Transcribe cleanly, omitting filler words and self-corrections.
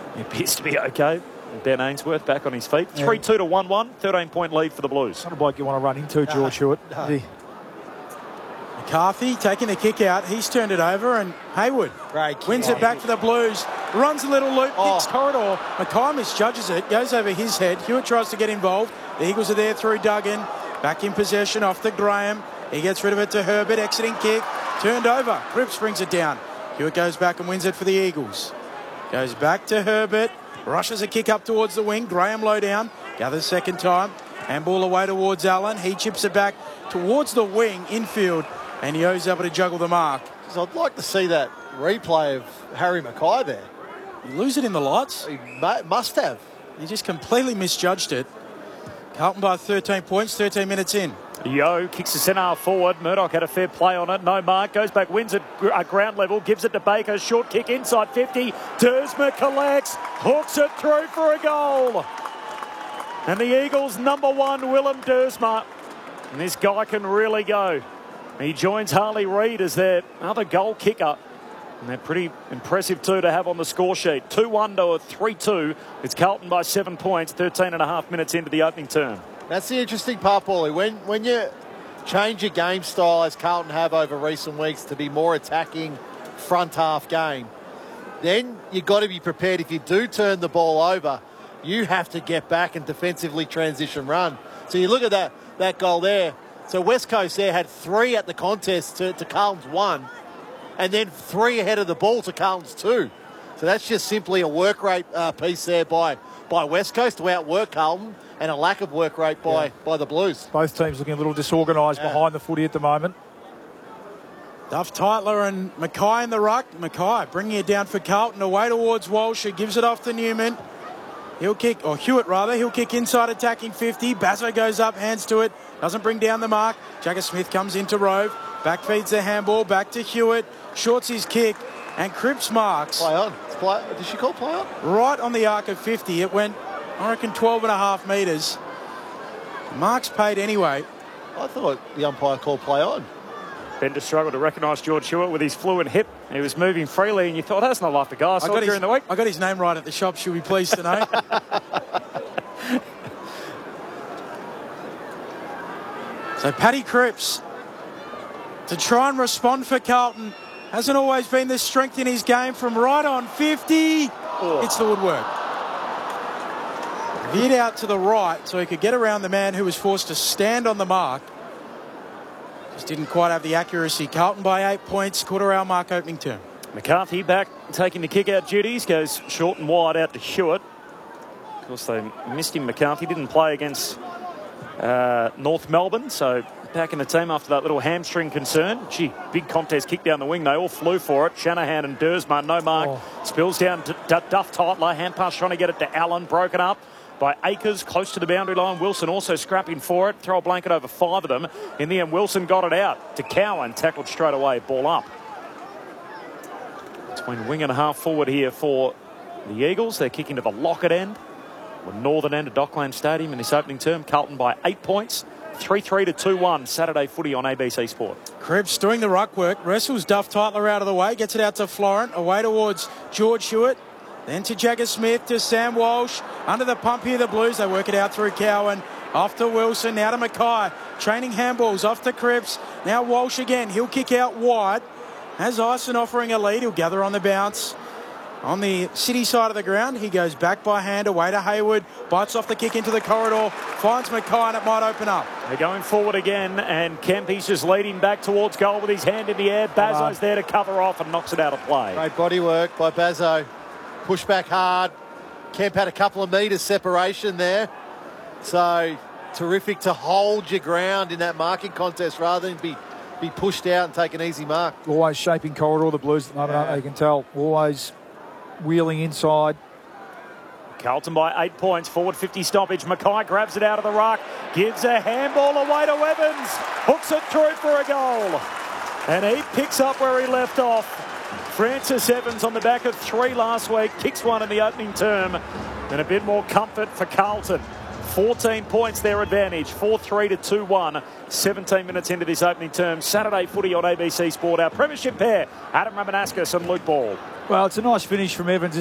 He appears to be okay. Ben Ainsworth back on his feet. 3-2 to 1-1. 13-point lead for the Blues. Not a bloke you want to run into, George Hewitt. McCarthy taking the kick out. He's turned it over, and Hayward wins it back for the Blues. Runs a little loop, kicks corridor. Mackay misjudges it, goes over his head. Hewitt tries to get involved. The Eagles are there through Duggan. Back in possession off the Graham. He gets rid of it to Herbert. Exiting kick. Turned over. Cripps brings it down. Hewitt goes back and wins it for the Eagles. Goes back to Herbert. Rushes a kick up towards the wing. Graham low down. Gathers second time. Handball away towards Allen. He chips it back towards the wing infield. And Yo's able to juggle the mark. I'd like to see that replay of Harry Mackay there. You lose it in the lights. He must have. He just completely misjudged it. Carlton by 13 points, 13 minutes in. Yo kicks the centre half forward. Murdoch had a fair play on it. No mark. Goes back, wins it ground level. Gives it to Baker. Short kick inside 50. Dersma collects. Hooks it through for a goal. And the Eagles' number one, Willem Dersma. And this guy can really go. He joins Harley Reid as their other goal kicker. And they're pretty impressive too to have on the score sheet. 2-1 to a 3-2. It's Carlton by 7 points, 13 and a half minutes into the opening term. That's the interesting part, Paulie. When you change your game style, as Carlton have over recent weeks, to be more attacking front half game, then you've got to be prepared. If you do turn the ball over, you have to get back and defensively transition run. So you look at that goal there. So West Coast there had 3 at the contest to Carlton's 1, and then 3 ahead of the ball to Carlton's 2. So that's just simply a work rate piece there by West Coast to outwork Carlton, and a lack of work rate by the Blues. Both teams looking a little disorganised behind the footy at the moment. Duff Tytler and Mackay in the ruck. Mackay bringing it down for Carlton, away towards Walsh, who gives it off to Newman. He'll kick, or Hewitt rather, he'll kick inside attacking 50. Bazzo goes up, hands to it, doesn't bring down the mark. Jagger Smith comes into Rove, back feeds the handball, back to Hewitt, shorts his kick, and Cripps marks. Play on. Did she call play on? Right on the arc of 50. It went, I reckon, 12.5 metres. Marks paid anyway. I thought the umpire called play on. Bender struggled to recognise George Hewitt with his fluent hip. He was moving freely, and you thought, that's not like the guy I saw during the week. I got his name right at the shop, she'll be pleased to know. So Paddy Cripps, to try and respond for Carlton, hasn't always been the strength in his game. From right on 50, It's the woodwork. Veered out to the right so he could get around the man who was forced to stand on the mark. Just didn't quite have the accuracy. Carlton by 8 points, quarter-hour mark opening term. McCarthy back taking the kick-out duties, goes short and wide out to Hewitt. Of course, they missed him. McCarthy didn't play against North Melbourne, so back in the team after that little hamstring concern. Gee, big contest kick down the wing. They all flew for it. Shanahan and Dersma, no mark. Spills down to Duff Tytler. Hand pass trying to get it to Allen, broken up by Akers, close to the boundary line. Wilson also scrapping for it. Throw a blanket over 5 of them. In the end, Wilson got it out to Cowan, tackled straight away, ball up. Between wing and half forward here for the Eagles. They're kicking to the Lockett end, the northern end of Dockland Stadium in this opening term. Carlton by 8 points. 3-3 to 2-1. Saturday footy on ABC Sport. Cripps doing the ruck work. Wrestles Duff Tytler out of the way. Gets it out to Florent. Away towards George Hewitt. Then to Jagger Smith, to Sam Walsh. Under the pump here, the Blues. They work it out through Cowan. Off to Wilson. Now to Mackay. Training handballs. Off to Cripps. Now Walsh again. He'll kick out wide. Has Ison offering a lead. He'll gather on the bounce. On the city side of the ground, he goes back by hand, away to Hayward, bites off the kick into the corridor, finds Mackay, and it might open up. They're going forward again, and Kempy's just leading back towards goal with his hand in the air. Bazzo's there to cover off and knocks it out of play. Great body work by Bazzo. Push back hard. Kemp had a couple of metres separation there. So terrific to hold your ground in that marking contest rather than be pushed out and take an easy mark. Always shaping corridor, the Blues at the moment, aren't they? You can tell. Always wheeling inside. Carlton by 8 points. Forward 50 stoppage. Mackay grabs it out of the ruck. Gives a handball away to Evans. Hooks it through for a goal. And he picks up where he left off. Francis Evans on the back of 3 last week. Kicks one in the opening term. And a bit more comfort for Carlton. 14 points their advantage. 4-3 to 2-1. 17 minutes into this opening term. Saturday footy on ABC Sport. Our premiership pair, Adam Ramanauskas and Luke Ball. Well, it's a nice finish from Evans.